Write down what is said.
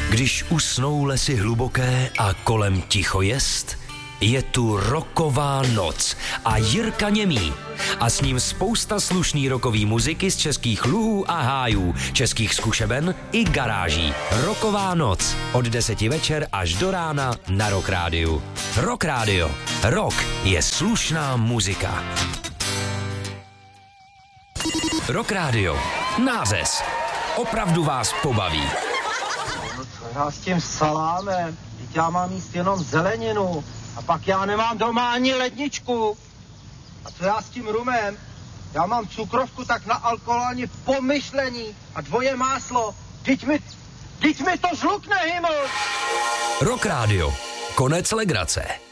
Když usnou lesy hluboké a kolem ticho jest, je tu rocková noc a Jirka Němý. A s ním spousta slušný rockový muziky z českých luhů a hájů, českých zkušeben i garáží. Rocková noc od 10 večer až do rána na Rock Rádiu. Rock Rádio. Rock je slušná muzika. Rock Rádio. Nářez. Opravdu vás pobaví. No co já s tím salámem? Teď já mám jíst jenom zeleninu. A pak já nemám doma ani ledničku. A co já s tím rumem? Já mám cukrovku tak na alkohol ani pomyšlení. A dvoje máslo. Teď mi to žlukne, hyml! Rock Rádio. Konec legrace.